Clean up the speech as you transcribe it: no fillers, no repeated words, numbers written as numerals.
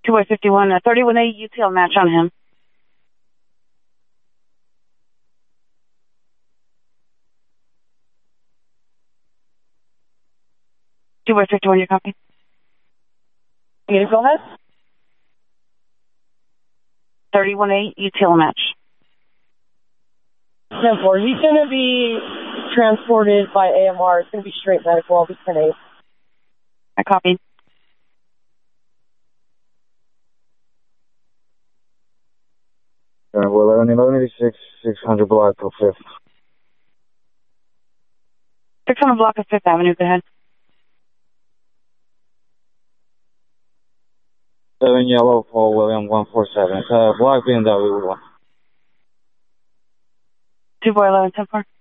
2-51, 31A UTL match on him. Two by 51, you copy? You go ahead? 31A UTL match. 10-4. He's going to be transported by AMR. It's going to be straight medical. I'll be 10-8. I copied. Well, 1186, 600 block of 5th. 600 block of 5th Avenue, go ahead. 7 yellow for William 147. Block BMW1. 2 by 11, 10-4.